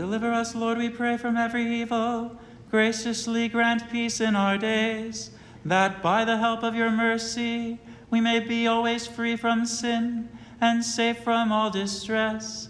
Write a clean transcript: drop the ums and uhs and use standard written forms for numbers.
Deliver us, Lord, we pray, from every evil. Graciously grant peace in our days, that by the help of your mercy we may be always free from sin and safe from all distress,